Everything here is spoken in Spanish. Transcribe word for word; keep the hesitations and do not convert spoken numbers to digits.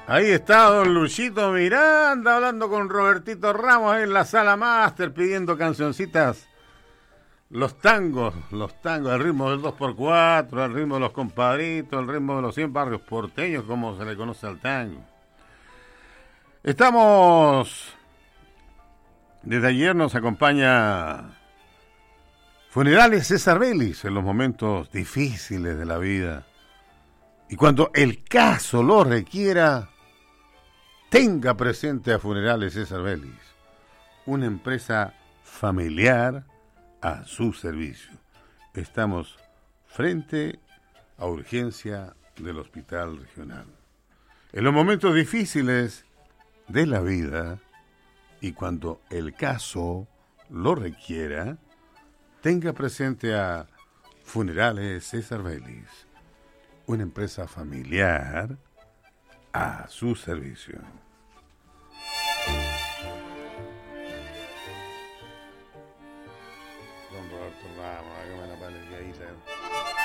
Ahí está don Luchito Miranda hablando con Robertito Ramos en la sala máster pidiendo cancioncitas. Los tangos, los tangos, el ritmo del dos por cuatro, el ritmo de los compadritos, el ritmo de los cien barrios porteños, como se le conoce al tango. Estamos, desde ayer nos acompaña Funerales César Vélez en los momentos difíciles de la vida. Y cuando el caso lo requiera, tenga presente a Funerales César Vélez, una empresa familiar a su servicio. Estamos frente a urgencia del Hospital Regional. En los momentos difíciles de la vida y cuando el caso lo requiera, tenga presente a Funerales César Vélez, una empresa familiar a su servicio. Don Roberto Ramos, hágame la palideadita.